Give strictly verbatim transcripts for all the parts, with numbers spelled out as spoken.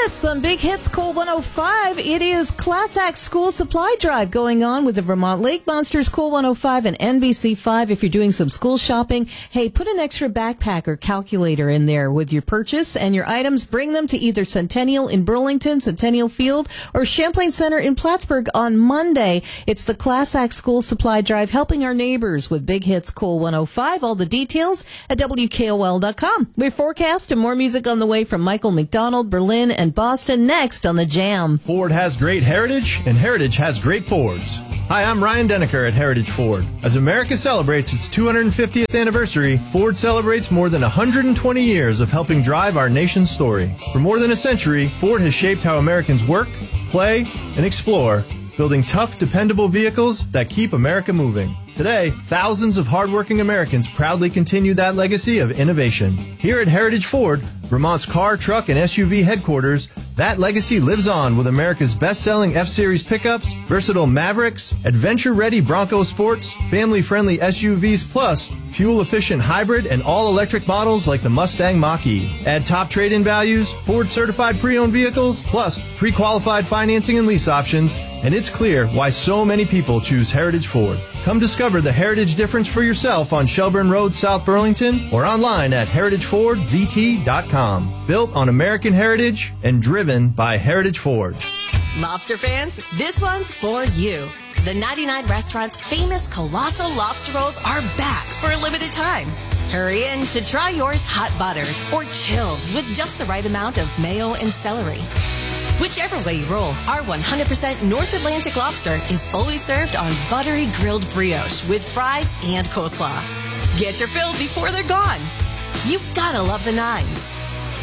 Sports on Big Hits Cool one oh five. It is Class Act School Supply Drive going on with the Vermont Lake Monsters, Cool one oh five, and N B C five. If you're doing some school shopping, hey, put an extra backpack or calculator in there with your purchase and your items. Bring them to either Centennial in Burlington, Centennial Field, or Champlain Center in Plattsburgh on Monday. It's the Class Act School Supply Drive, helping our neighbors with Big Hits Cool one oh five. All the details at W K O L dot com. We're forecast and more music on the way from Michael McDonald, Berlin, and Boston next on The Jam. Ford has great heritage, and heritage has great Fords. Hi, I'm Ryan Denneker at Heritage Ford. As America celebrates its two hundred fiftieth anniversary, Ford celebrates more than one hundred twenty years of helping drive our nation's story. For more than a century, Ford has shaped how Americans work, play, and explore, building tough, dependable vehicles that keep America moving. Today, thousands of hardworking Americans proudly continue that legacy of innovation. Here at Heritage Ford, Vermont's car, truck, and S U V headquarters, that legacy lives on with America's best-selling F-Series pickups, versatile Mavericks, adventure-ready Bronco Sports, family-friendly S U Vs, plus fuel-efficient hybrid and all-electric models like the Mustang Mach-E. Add top trade-in values, Ford-certified pre-owned vehicles, plus pre-qualified financing and lease options, and it's clear why so many people choose Heritage Ford. Come discover the Heritage difference for yourself on Shelburne Road, South Burlington, or online at heritage ford v t dot com. Built on American heritage and driven by Heritage Ford. Lobster fans, this one's for you. The ninety-nine Restaurant's famous Colossal Lobster Rolls are back for a limited time. Hurry in to try yours hot buttered or chilled with just the right amount of mayo and celery. Whichever way you roll, our one hundred percent North Atlantic lobster is always served on buttery grilled brioche with fries and coleslaw. Get your fill before they're gone. You gotta love the nines.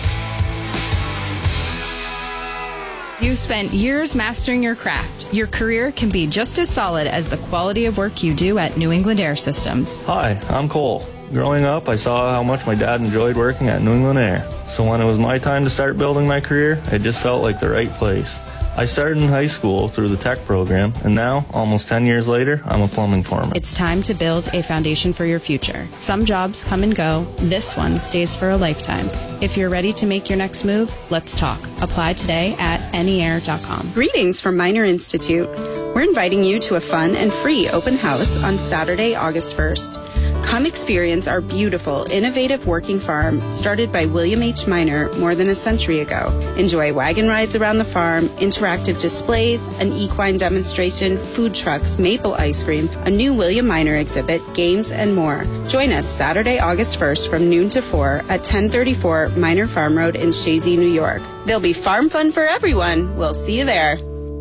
You've spent years mastering your craft. Your career can be just as solid as the quality of work you do at New England Air Systems. Hi, I'm Cole. Growing up, I saw how much my dad enjoyed working at New England Air. So when it was my time to start building my career, it just felt like the right place. I started in high school through the tech program, and now, almost ten years later, I'm a plumbing foreman. It's time to build a foundation for your future. Some jobs come and go. This one stays for a lifetime. If you're ready to make your next move, let's talk. Apply today at any air dot com. Greetings from Minor Institute. We're inviting you to a fun and free open house on Saturday, August first. Come experience our beautiful, innovative working farm started by William H. Minor more than a century ago. Enjoy wagon rides around the farm, interactive displays, an equine demonstration, food trucks, maple ice cream, a new William Minor exhibit, games, and more. Join us Saturday, August first from noon to four at ten thirty-four Minor Farm Road in Shazy, New York. There'll be farm fun for everyone. We'll see you there.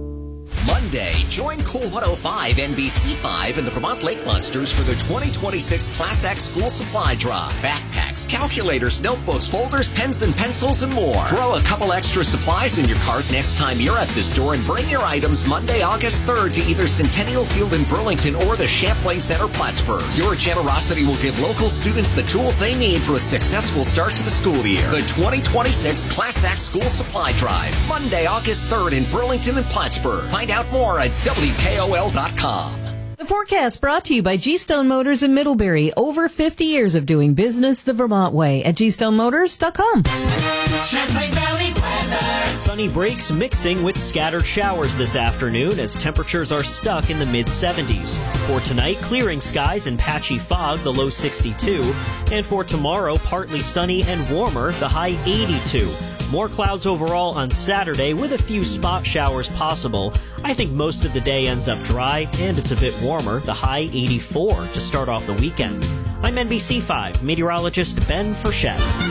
Monday, join Cool one oh five N B C five and the Vermont Lake Monsters for the twenty twenty-six Class Act School Supply Drive. Backpacks, calculators, notebooks, folders, pens and pencils, and more. Throw a couple extra supplies in your cart next time you're at the store and bring your items Monday, August third to either Centennial Field in Burlington or the Champlain Center, Plattsburgh. Your generosity will give local students the tools they need for a successful start to the school year. The twenty twenty-six Class Act School Supply Drive, Monday, August third in Burlington and Plattsburgh. Find out more at W K O L dot com. The forecast brought to you by G-Stone Motors in Middlebury. Over fifty years of doing business the Vermont way at G stone motors dot com. Champlain Valley weather. Sunny breaks mixing with scattered showers this afternoon as temperatures are stuck in the mid seventies. For tonight, clearing skies and patchy fog, the low sixty-two. And for tomorrow, partly sunny and warmer, the high eighty-two. More clouds overall on Saturday with a few spot showers possible. I think most of the day ends up dry and it's a bit warmer, the high eighty-four to start off the weekend. I'm N B C five meteorologist Ben Frechette.